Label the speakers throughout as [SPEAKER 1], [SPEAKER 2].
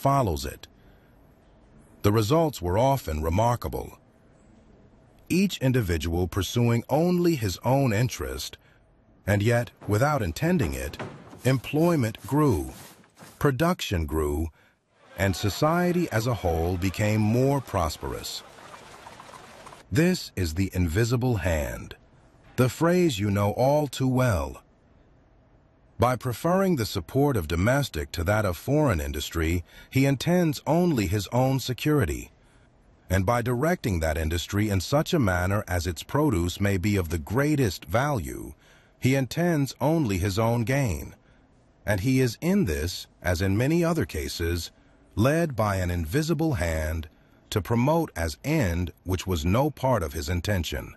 [SPEAKER 1] follows it. The results were often remarkable. Each individual pursuing only his own interest, and yet, without intending it, employment grew, production grew, and society as a whole became more prosperous. This is the invisible hand, the phrase you know all too well. By preferring the support of domestic to that of foreign industry, he intends only his own security. And by directing that industry in such a manner as its produce may be of the greatest value, he intends only his own gain. And he is in this, as in many other cases, led by an invisible hand to promote as end which was no part of his intention.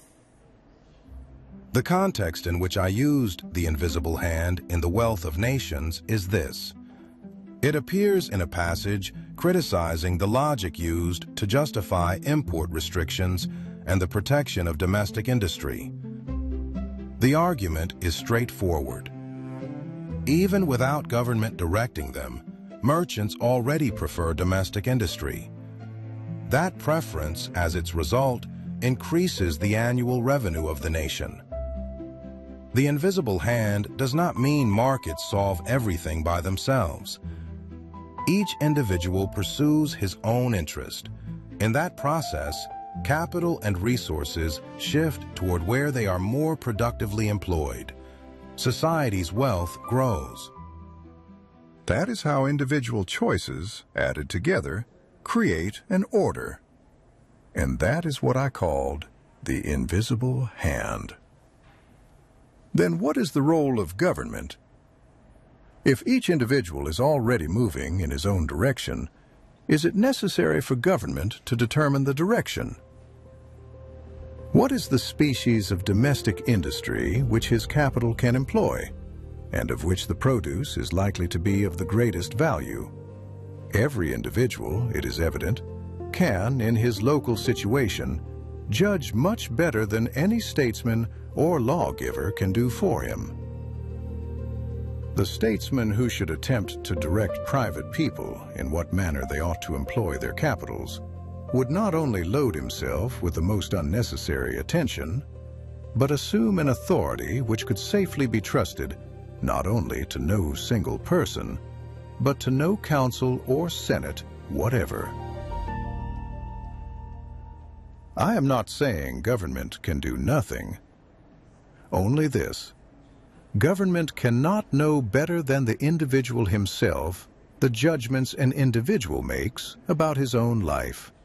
[SPEAKER 1] The context in which I used the invisible hand in The Wealth of Nations is this. It appears in a passage criticizing the logic used to justify import restrictions and the protection of domestic industry. The argument is straightforward. Even without government directing them, merchants already prefer domestic industry. That preference, as its result, increases the annual revenue of the nation. The invisible hand does not mean markets solve everything by themselves. Each individual pursues his own interest. In that process, capital and resources shift toward where they are more productively employed. Society's wealth grows.
[SPEAKER 2] That is how individual choices, added together, create an order. And that is what I called the invisible hand. Then what is the role of government? If each individual is already moving in his own direction, is it necessary for government to determine the direction? What is the species of domestic industry which his capital can employ, and of which the produce is likely to be of the greatest value? Every individual, it is evident, can, in his local situation, judge much better than any statesman or lawgiver can do for him. The statesman who should attempt to direct private people in what manner they ought to employ their capitals would not only load himself with the most unnecessary attention, but assume an authority which could safely be trusted not only to no single person, but to no council or senate whatever. I am not saying government can do nothing. Only this: government cannot know better than the individual himself the judgments an individual makes about his own life.